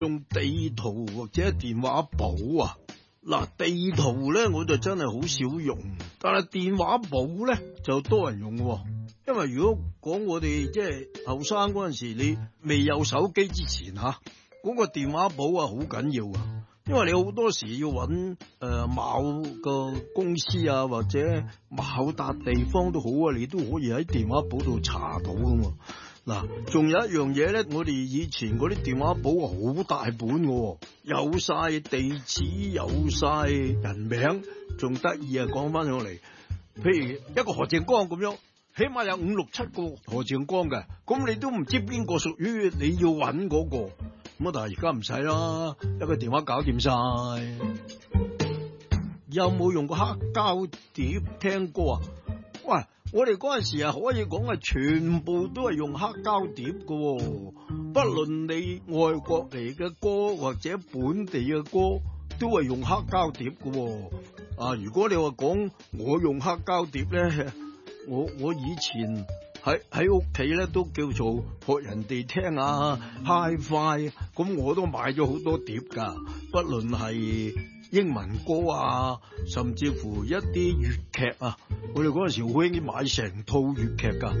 用地圖或者電話簿啊。嗱，地圖咧我就真係好少用，但係電話簿咧就多人用喎。因為如果講我哋即係後生嗰陣時，你未有手機之前嗰個電話簿啊好緊要啊。因為你好多時要揾某個公司啊，或者某笪地方都好啊，你都可以喺電話簿度查到噶嘛。嗱，仲有一樣嘢咧，我哋以前嗰啲電話簿好大本嘅，有晒地址，有晒人名，仲得意啊！講翻上嚟，譬如一個何正光咁樣，起碼有5、6、7個何正光嘅，咁你都唔知邊個屬於你要揾嗰個。咁啊，但係而家唔使啦，一個電話搞掂晒。有冇用過黑膠碟聽歌啊？喂！我哋嗰陣時啊，可以講係全部都係用黑膠碟嘅喎，不論你外國嚟嘅歌或者本地嘅歌，都係用黑膠碟嘅喎。啊，如果你話講我用黑膠碟咧，我以前喺屋企咧都叫做學人哋聽啊 Hi-Fi， 咁我都買咗好多碟㗎，不論係英文歌啊，甚至乎一啲粵劇啊，我哋嗰陣時好興買成套粵劇噶。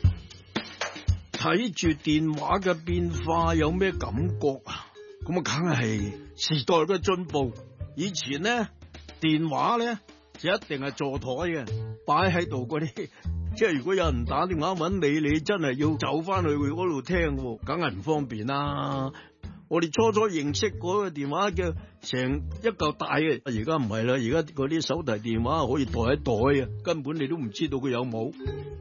睇住電話嘅變化有咩感覺啊？咁啊，梗係時代嘅進步。以前咧電話咧就一定係座台嘅，擺喺度嗰啲，即係如果有人打電話揾你，你真係要走翻去佢嗰度聽，梗係唔方便啦。我哋初初認識嗰個電話嘅成一嚿大嘅，而家唔係啦，而家嗰啲手提電話可以袋一袋啊，根本你都唔知道佢有冇。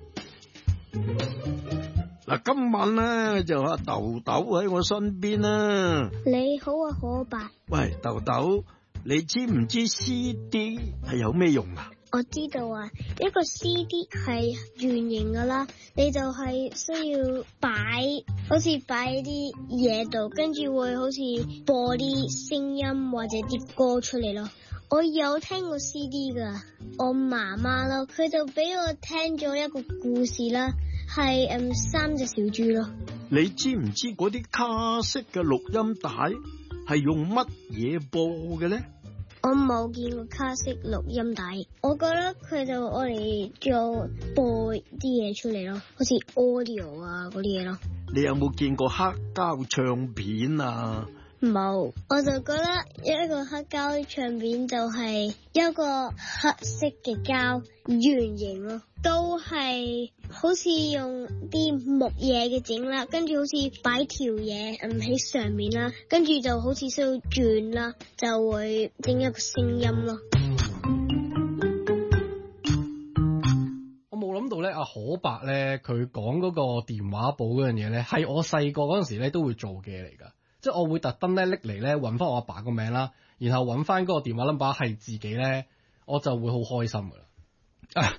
嗱，今晚咧就阿豆豆喺我身邊啦。 你好啊，可伯。 喂，豆豆，你知唔知 CD 係有咩用啊？ 我知道啊，一個 CD 係圓形噶啦，你就係需要好似擺啲嘢度，跟住會好似播啲聲音或者啲歌出嚟咯。我有聽過 CD 噶，我媽媽咯，佢就俾我聽咗一個故事啦，係3隻小豬咯。 你知唔知嗰啲卡式嘅錄音帶係用乜嘢播嘅咧？ 我冇見過卡式錄音帶，我覺得佢就我哋做播啲嘢出嚟咯，好似 audio 啊嗰啲嘢咯。 你有冇見過黑膠唱片啊？ 冇，我就覺得一個黑膠唱片就係一個黑色嘅膠圓形咯，都係好似用啲木嘢嘅整啦，跟住好似擺條嘢喺上面啦，跟住就好似需要轉啦，就會整一個聲音咯。 我冇諗到咧，阿可伯咧佢講嗰個電話簿嗰樣嘢咧，係我細個嗰陣時咧都會做嘅嘢嚟㗎。即係我會特登咧拎嚟咧揾翻我阿爸個名啦，然後揾翻嗰個電話 number 係自己咧，我就會好開心噶啦。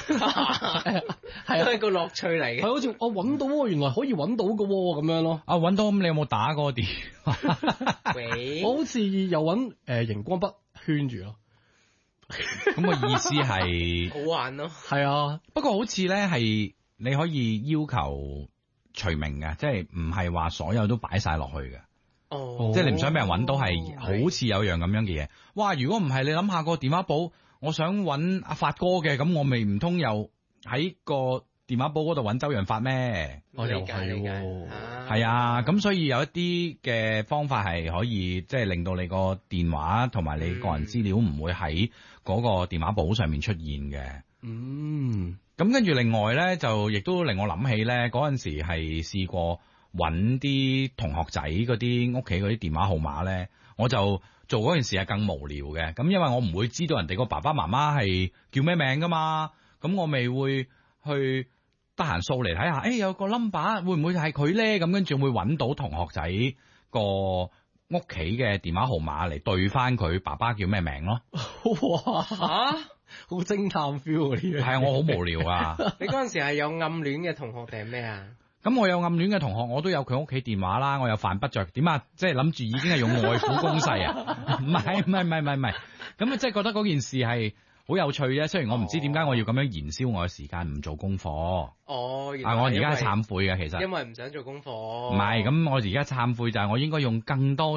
係啊， 個樂趣嚟嘅。 係好似我揾到喎，原來可以揾到嘅喎，咁樣咯。 啊，揾到咁，你有冇打嗰個電話？ 喂， 我好似有揾熒光筆圈住咯。 咁個意思係好玩咯。 係啊， 不過好似咧係你可以要求除名嘅，即係唔係話所有都擺晒落去嘅。 哦， 即係你唔想俾人揾到係好似有樣咁樣嘅嘢。哇！如果唔係，你諗下個電話簿，我想揾阿發哥嘅，咁我咪唔通又喺個電話簿嗰度揾周潤發咩？ 我又係喎， 係啊，咁所以有一啲嘅方法係可以即係令到你個電話同埋你個人資料唔會喺嗰個電話簿上面出現嘅。 嗯， 咁跟住另外咧，就亦都令我諗起咧，嗰陣時係試過揾啲同學仔嗰啲屋企嗰啲電話號碼咧，我就做嗰件事係更無聊嘅。咁因為我唔會知道人哋個爸爸媽媽係叫咩名噶嘛，咁我咪會去得閒掃嚟睇下，有個 number 會唔會係佢咧？咁跟住會揾到同學仔個屋企嘅電話號碼嚟對翻佢爸爸叫咩名咯。 哇！好偵探 feel 啊！呢樣係啊，我好無聊啊！ 你嗰陣時係有暗戀嘅同學定係咩啊？ 咁我有暗戀嘅同學，我都有佢屋企電話啦，我有犯不着點啊？即係諗住已經係用外父攻勢啊？唔係，咁啊，即係覺得嗰件事係好有趣啫。雖然我唔知點解我要咁樣燃燒我嘅時間，唔做功課。 哦， 但我而家係懺悔嘅，其實因為唔想做功課。 唔係，咁我而家懺悔就係我應該用更多